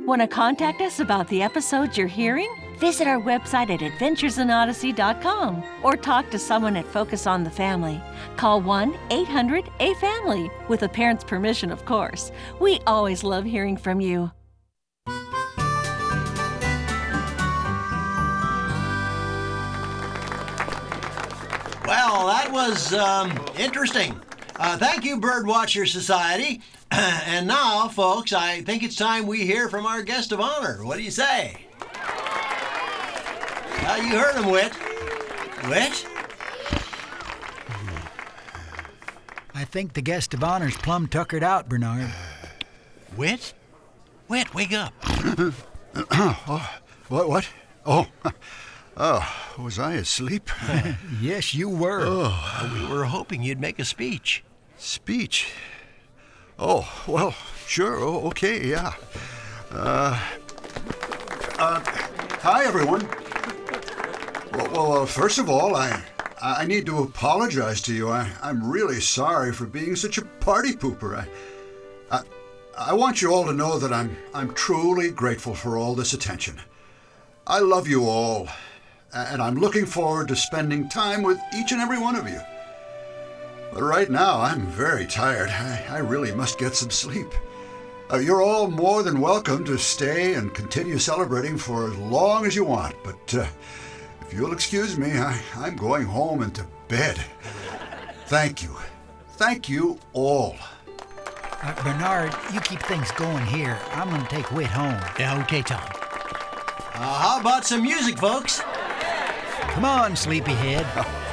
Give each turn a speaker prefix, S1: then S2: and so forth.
S1: Want to contact us about the episodes you're hearing? Visit our website at adventuresinodyssey.com or talk to someone at Focus on the Family. Call 1-800-A-FAMILY, with a parent's permission, of course. We always love hearing from you.
S2: Well, that was interesting. Thank you, Birdwatcher Society. And now, folks, I think it's time we hear from our guest of honor. What do you say? You heard him, Whit. Whit?
S3: I think the guest of honor's plumb tuckered out, Bernard.
S2: Whit? Whit, wake up.
S4: What? Oh, was I asleep?
S3: Yes, you were.
S2: We were hoping you'd make a speech.
S4: Speech? Oh, well, sure, okay, yeah. Hi, everyone. Well, first of all, I need to apologize to you. I'm really sorry for being such a party pooper. I want you all to know that I'm truly grateful for all this attention. I love you all, and I'm looking forward to spending time with each and every one of you. But right now, I'm very tired. I really must get some sleep. You're all more than welcome to stay and continue celebrating for as long as you want, but if you'll excuse me, I'm going home and to bed. Thank you. Thank you all.
S3: Bernard, you keep things going here. I'm going to take Whit home.
S2: Yeah, okay, Tom. How about some music, folks?
S3: Come on, sleepyhead.